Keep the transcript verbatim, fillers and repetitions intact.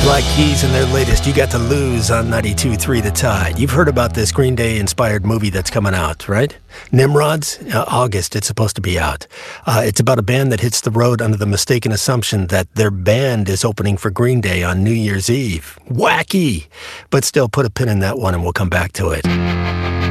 Black Keys and their latest You Got to Lose on ninety-two point three The Tide. You've heard about this Green Day-inspired movie that's coming out, right? Nimrods? Uh, August, it's supposed to be out. Uh, it's about a band that hits the road under the mistaken assumption that their band is opening for Green Day on New Year's Eve. Wacky! But still, put a pin in that one and we'll come back to it.